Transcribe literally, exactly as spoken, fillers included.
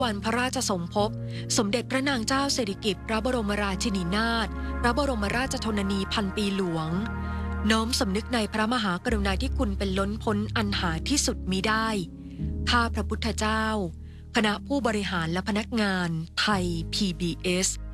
วันพระราชสมภพสมเด็จพระนางเจ้าสิริกิติ์พระบรมราชินีนาถพระบรมราชชนนีพันปีหลวงน้อมสำนึกในพระมหากรุณาธิคุณเป็นล้นพ้นอันหาที่สุดมิได้ข้าพระพุทธเจ้าคณะผู้บริหารและพนักงานไทย พี บี เอส